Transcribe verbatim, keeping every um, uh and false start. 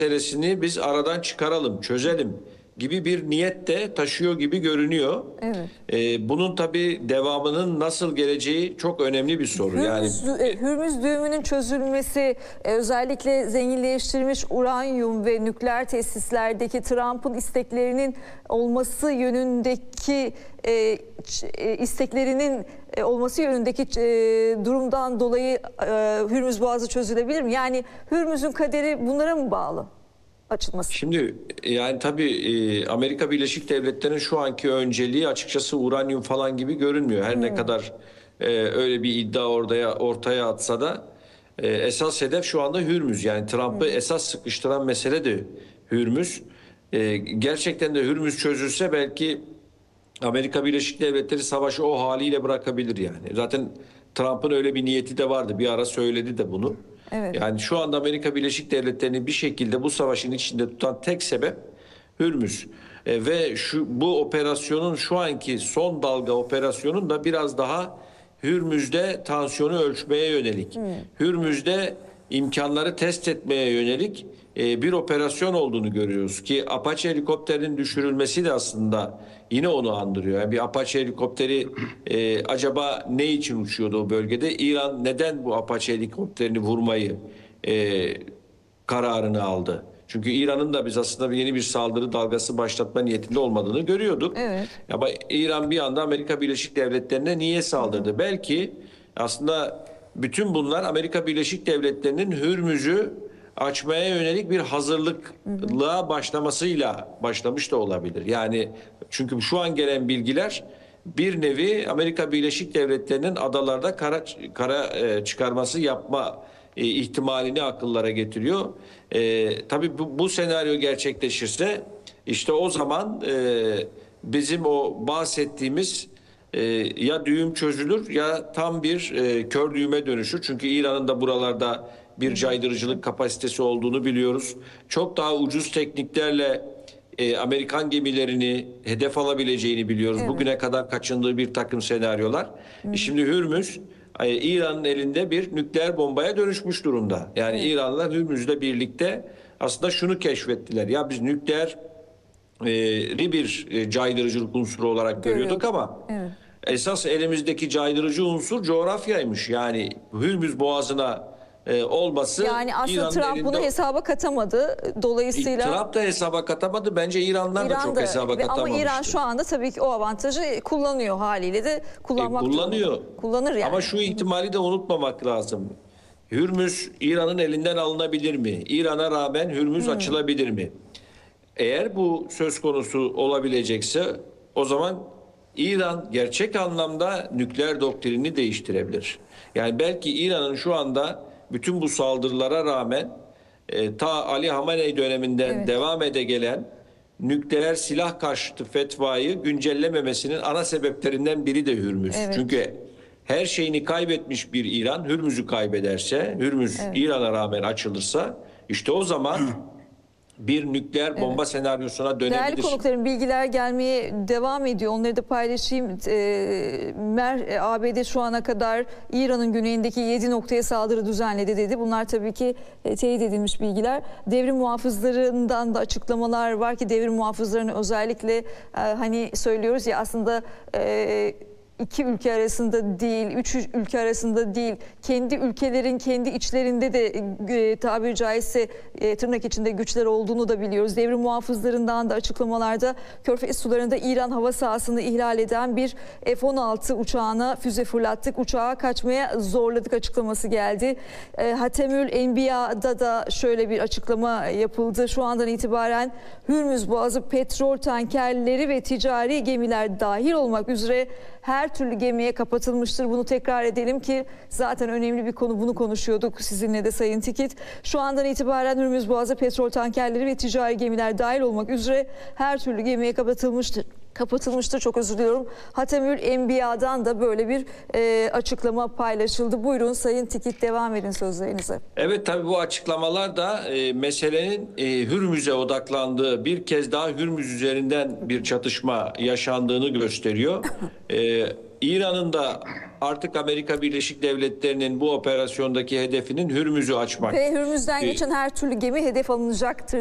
meselesini biz aradan çıkaralım, çözelim gibi bir niyet de taşıyor gibi görünüyor. Evet. Ee, bunun tabii devamının nasıl geleceği çok önemli bir soru. Hürmüz, Yani e, Hürmüz düğümünün çözülmesi, e, özellikle zenginleştirilmiş uranyum ve nükleer tesislerdeki Trump'ın isteklerinin olması yönündeki e, ç- e, isteklerinin e, olması yönündeki e, durumdan dolayı e, Hürmüz Boğazı çözülebilir mi? Yani Hürmüz'ün kaderi bunlara mı bağlı? Açılması. Şimdi yani tabii e, Amerika Birleşik Devletleri'nin şu anki önceliği açıkçası uranyum falan gibi görünmüyor. Her ne kadar e, öyle bir iddia ortaya ortaya atsa da e, esas hedef şu anda Hürmüz. Yani Trump'ı esas sıkıştıran mesele de Hürmüz. E, gerçekten de Hürmüz çözülse belki Amerika Birleşik Devletleri savaşı o haliyle bırakabilir yani. Zaten Trump'ın öyle bir niyeti de vardı. Bir ara söyledi de bunu. Evet. Yani şu anda Amerika Birleşik Devletleri'ni bir şekilde bu savaşın içinde tutan tek sebep Hürmüz. E, ve şu bu operasyonun şu anki son dalga operasyonun da biraz daha Hürmüz'de tansiyonu ölçmeye yönelik. Hürmüz'de imkanları test etmeye yönelik e, bir operasyon olduğunu görüyoruz ki Apache helikopterinin düşürülmesi de aslında yine onu andırıyor. Yani bir Apache helikopteri e, acaba ne için uçuyordu o bölgede? İran neden bu Apache helikopterini vurmayı e, kararını aldı? Çünkü İran'ın da biz aslında yeni bir saldırı dalgası başlatma niyetinde olmadığını görüyorduk. Evet. Ama İran bir anda Amerika Birleşik Devletleri'ne niye saldırdı? Belki aslında bütün bunlar Amerika Birleşik Devletleri'nin Hürmüz'ü açmaya yönelik bir hazırlıklığa başlamasıyla başlamış da olabilir. Yani çünkü şu an gelen bilgiler bir nevi Amerika Birleşik Devletleri'nin adalarda kara, kara e, çıkarması yapma e, ihtimalini akıllara getiriyor. E, tabii bu, bu senaryo gerçekleşirse işte o zaman e, bizim o bahsettiğimiz e, ya düğüm çözülür ya tam bir e, kör düğüme dönüşür. Çünkü İran'ın da buralarda bir caydırıcılık kapasitesi olduğunu biliyoruz. Çok daha ucuz tekniklerle e, Amerikan gemilerini hedef alabileceğini biliyoruz. Evet. Bugüne kadar kaçındığı bir takım senaryolar. E, şimdi Hürmüz e, İran'ın elinde bir nükleer bombaya dönüşmüş durumda. Yani Evet. İran'la Hürmüz'le birlikte aslında şunu keşfettiler. Ya biz nükleer e, bir e, caydırıcılık unsuru olarak görüyorduk ama Evet. esas elimizdeki caydırıcı unsur coğrafyaymış. Yani Hürmüz Boğazı'na e, olması Yani aslında İran'ın Trump elinde... bunu hesaba katamadı. Dolayısıyla Trump da hesaba katamadı. Bence İranlar da İran çok da- hesaba ve- ama katamamıştı. İran şu anda tabii ki o avantajı kullanıyor, haliyle de kullanmak E, kullanıyor. durumunda. Kullanır yani. Ama şu ihtimali de unutmamak lazım. Hürmüz İran'ın elinden alınabilir mi? İran'a rağmen Hürmüz Hmm. açılabilir mi? Eğer bu söz konusu olabilecekse o zaman İran gerçek anlamda nükleer doktrinini değiştirebilir. Yani belki İran'ın şu anda bütün bu saldırılara rağmen e, ta Ali Hamenei döneminden Evet. devam ede gelen nükleer silah karşıtı fetvayı güncellememesinin ana sebeplerinden biri de Hürmüz. Evet. Çünkü her şeyini kaybetmiş bir İran Hürmüz'ü kaybederse, Hürmüz Evet. İran'a rağmen açılırsa işte o zaman bir nükleer bomba senaryosuna Değerli dönebilir. konuklarım, bilgiler gelmeye devam ediyor. Onları da paylaşayım. E, Mer, e, A B D şu ana kadar İran'ın güneyindeki yedi noktaya saldırı düzenledi dedi. Bunlar tabii ki e, teyit edilmiş bilgiler. Devrim muhafızlarından da açıklamalar var ki devrim muhafızlarını özellikle e, hani söylüyoruz ya aslında e, iki ülke arasında değil, üç ülke arasında değil, kendi ülkelerin kendi içlerinde de e, tabiri caizse e, tırnak içinde güçler olduğunu da biliyoruz. Devrim muhafızlarından da açıklamalarda Körfez sularında İran hava sahasını ihlal eden bir F on altı uçağına füze fırlattık, uçağı kaçmaya zorladık açıklaması geldi. E, Hatemül Enbiya'da da şöyle bir açıklama yapıldı. Şu andan itibaren Hürmüz Boğazı petrol tankerleri ve ticari gemiler dahil olmak üzere her türlü gemiye kapatılmıştır. Bunu tekrar edelim ki zaten önemli bir konu, bunu konuşuyorduk sizinle de Sayın Tikit. Şu andan itibaren Hürmüz Boğazı petrol tankerleri ve ticari gemiler dahil olmak üzere her türlü gemiye kapatılmıştır. Kapatılmıştır, çok özür diliyorum. Hatemül Enbiya'dan da böyle bir e, açıklama paylaşıldı. Buyurun Sayın Tikit, devam edin sözlerinize. Evet, tabii bu açıklamalar da e, meselenin e, Hürmüz'e odaklandığı, bir kez daha Hürmüz üzerinden bir çatışma yaşandığını gösteriyor. E, İran'ın da artık Amerika Birleşik Devletleri'nin bu operasyondaki hedefinin Hürmüz'ü açmak. Ve Hürmüz'den Ee, geçen her türlü gemi hedef alınacaktır